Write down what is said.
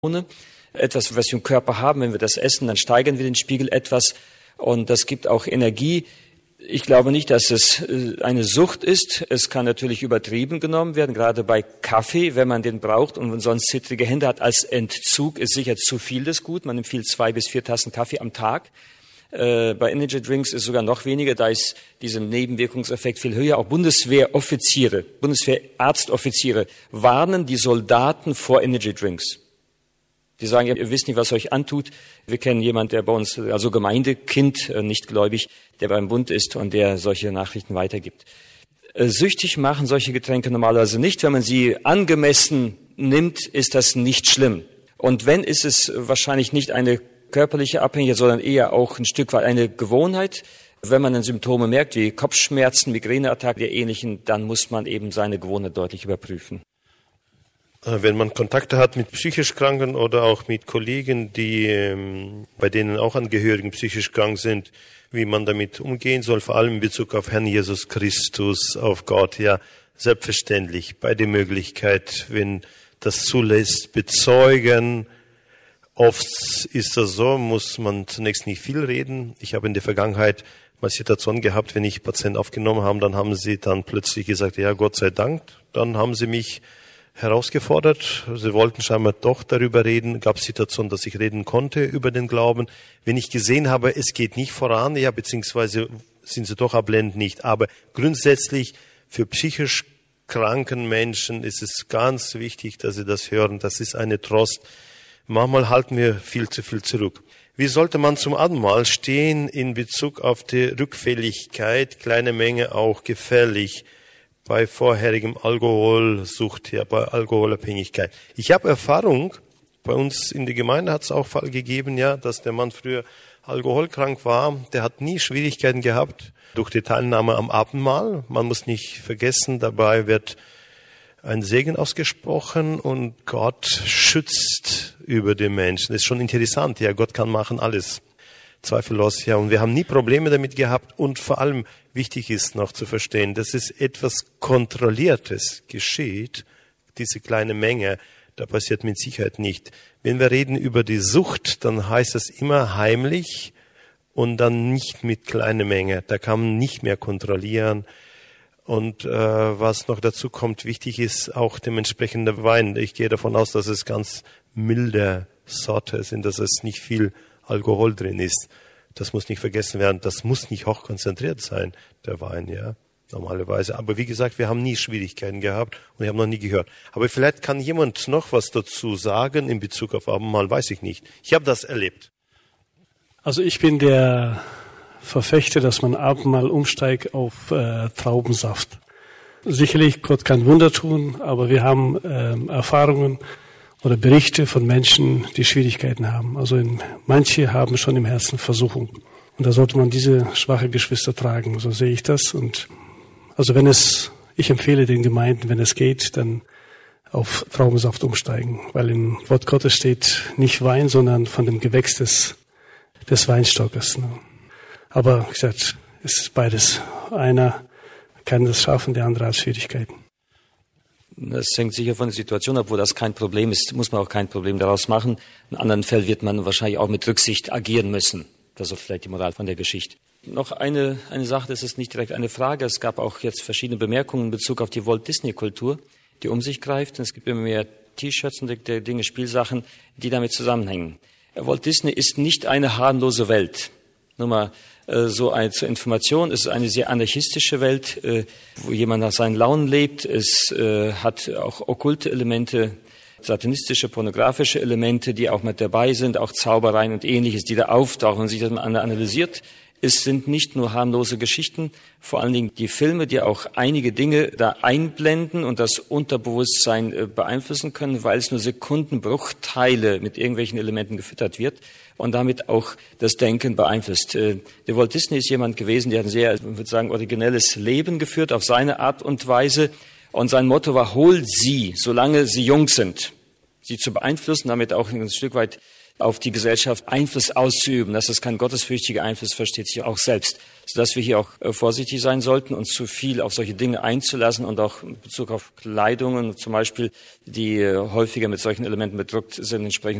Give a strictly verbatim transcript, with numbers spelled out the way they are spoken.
Etwas, was wir im Körper haben, wenn wir das essen, dann steigern wir den Spiegel etwas und das gibt auch Energie. Ich glaube nicht, dass es eine Sucht ist. Es kann natürlich übertrieben genommen werden, gerade bei Kaffee, wenn man den braucht und sonst zittrige Hände hat. Als Entzug ist sicher zu viel des Gut. Man empfiehlt zwei bis vier Tassen Kaffee am Tag. Äh, bei Energy Drinks ist sogar noch weniger, da ist dieser Nebenwirkungseffekt viel höher. Auch Bundeswehroffiziere, Bundeswehrarztoffiziere warnen die Soldaten vor Energy Drinks. Die sagen, ihr wisst nicht, was euch antut. Wir kennen jemanden, der bei uns, also Gemeindekind, nicht gläubig, der beim Bund ist und der solche Nachrichten weitergibt. Süchtig machen solche Getränke normalerweise nicht. Wenn man sie angemessen nimmt, ist das nicht schlimm. Und wenn, ist es wahrscheinlich nicht eine körperliche Abhängigkeit, sondern eher auch ein Stück weit eine Gewohnheit. Wenn man dann Symptome merkt, wie Kopfschmerzen, Migräneattacken, der ähnlichen, dann muss man eben seine Gewohnheit deutlich überprüfen. Wenn man Kontakte hat mit psychisch Kranken oder auch mit Kollegen, die ähm, bei denen auch Angehörigen psychisch krank sind, wie man damit umgehen soll, vor allem in Bezug auf Herrn Jesus Christus, auf Gott, ja, selbstverständlich bei der Möglichkeit, wenn das zulässt, bezeugen. Oft ist das so, muss man zunächst nicht viel reden. Ich habe in der Vergangenheit mal Situationen gehabt, wenn ich Patienten aufgenommen habe, dann haben sie dann plötzlich gesagt, ja, Gott sei Dank, dann haben sie mich herausgefordert. Sie wollten scheinbar doch darüber reden. Gab es Situationen, dass ich reden konnte über den Glauben. Wenn ich gesehen habe, es geht nicht voran, ja, beziehungsweise sind sie doch ablehnend nicht. Aber grundsätzlich für psychisch kranken Menschen ist es ganz wichtig, dass sie das hören. Das ist eine Trost. Manchmal halten wir viel zu viel zurück. Wie sollte man zum Abendmahl stehen in Bezug auf die Rückfälligkeit? Kleine Menge auch gefährlich. Bei vorherigem Alkoholsucht, ja, bei Alkoholabhängigkeit. Ich habe Erfahrung, bei uns in der Gemeinde hat es auch Fall gegeben, ja, dass der Mann früher alkoholkrank war. Der hat nie Schwierigkeiten gehabt durch die Teilnahme am Abendmahl. Man muss nicht vergessen, dabei wird ein Segen ausgesprochen und Gott schützt über den Menschen. Das ist schon interessant, ja, Gott kann machen alles. Zweifellos, ja. Und wir haben nie Probleme damit gehabt. Und vor allem wichtig ist noch zu verstehen, dass es etwas Kontrolliertes geschieht, diese kleine Menge, da passiert mit Sicherheit nicht. Wenn wir reden über die Sucht, dann heißt es immer heimlich und dann nicht mit kleiner Menge. Da kann man nicht mehr kontrollieren. Und äh, was noch dazu kommt, wichtig ist auch dementsprechender Wein. Ich gehe davon aus, dass es ganz milde Sorte sind, dass es nicht viel Alkohol drin ist. Das muss nicht vergessen werden. Das muss nicht hochkonzentriert sein, der Wein, ja, normalerweise. Aber wie gesagt, wir haben nie Schwierigkeiten gehabt und ich habe noch nie gehört. Aber vielleicht kann jemand noch was dazu sagen in Bezug auf Abendmahl, weiß ich nicht. Ich habe das erlebt. Also ich bin der Verfechter, dass man Abendmahl umsteigt auf äh, Traubensaft. Sicherlich, Gott kann Wunder tun, aber wir haben äh, Erfahrungen oder Berichte von Menschen, die Schwierigkeiten haben. Also in, manche haben schon im Herzen Versuchung. Und da sollte man diese schwache Geschwister tragen. So sehe ich das. Und also wenn es, ich empfehle den Gemeinden, wenn es geht, dann auf Traubensaft umsteigen. Weil im Wort Gottes steht nicht Wein, sondern von dem Gewächs des, des Weinstockes. Aber wie gesagt, es ist beides. Einer kann das schaffen, der andere hat Schwierigkeiten. Das hängt sicher von der Situation ab, wo das kein Problem ist, muss man auch kein Problem daraus machen. In anderen Fällen wird man wahrscheinlich auch mit Rücksicht agieren müssen. Das ist vielleicht die Moral von der Geschichte. Noch eine, eine Sache, das ist nicht direkt eine Frage. Es gab auch jetzt verschiedene Bemerkungen in Bezug auf die Walt-Disney-Kultur, die um sich greift. Und es gibt immer mehr T-Shirts und Dinge, Spielsachen, die damit zusammenhängen. Walt Disney ist nicht eine harmlose Welt. Nur mal äh, so eine, zur Information, es ist eine sehr anarchistische Welt, äh, wo jemand nach seinen Launen lebt. Es äh, hat auch okkulte Elemente, satanistische, pornografische Elemente, die auch mit dabei sind, auch Zaubereien und Ähnliches, die da auftauchen und sich das mal analysiert. Es sind nicht nur harmlose Geschichten, vor allen Dingen die Filme, die auch einige Dinge da einblenden und das Unterbewusstsein beeinflussen können, weil es nur Sekundenbruchteile mit irgendwelchen Elementen gefüttert wird und damit auch das Denken beeinflusst. Der Walt Disney ist jemand gewesen, der hat ein sehr, ich würde sagen, originelles Leben geführt auf seine Art und Weise und sein Motto war, hol sie, solange sie jung sind, sie zu beeinflussen, damit auch ein Stück weit auf die Gesellschaft Einfluss auszuüben. Dass das kein gottesfürchtiger Einfluss versteht sich auch selbst. Sodass wir hier auch vorsichtig sein sollten, uns zu viel auf solche Dinge einzulassen und auch in Bezug auf Kleidungen, zum Beispiel, die häufiger mit solchen Elementen bedruckt sind, entsprechend